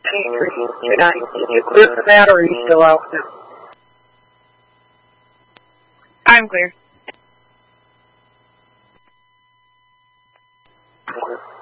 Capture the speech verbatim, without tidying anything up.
T three two nine. Did you clear for that, or are you still out now? I'm clear. Okay.